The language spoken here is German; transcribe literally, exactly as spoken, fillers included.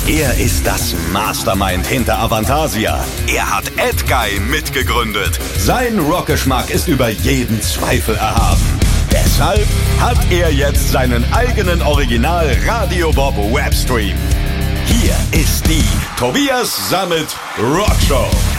Er ist das Mastermind hinter Avantasia. Er hat Edguy mitgegründet. Sein Rockgeschmack ist über jeden Zweifel erhaben. Deshalb hat er jetzt seinen eigenen Original Radio Bob Webstream. Hier ist die Tobias Sammet Rockshow.